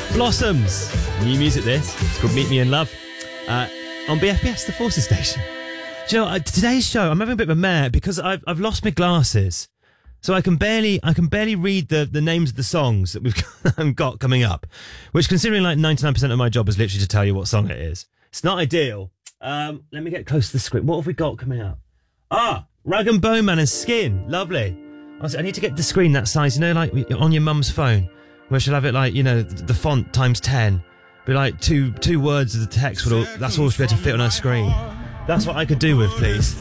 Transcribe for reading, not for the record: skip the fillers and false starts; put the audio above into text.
Blossoms. New music this. It's called Meet Me in Love. On BFBS, the Forces station. Do you know, today's show, I'm having a bit of a mare because I've lost my glasses. So I can barely read the names of the songs that we've got coming up. Which, considering like 99% of my job is literally to tell you what song it is. It's not ideal. Let me get close to the screen. What have we got coming up? Rag and Bone Man and Skin. Lovely. I need to get the screen that size, you know, like on your mum's phone, where she'll have it like, you know, the font times 10. Be like two words of the text, that's all she'll be able to fit on her screen. That's what I could do with, please.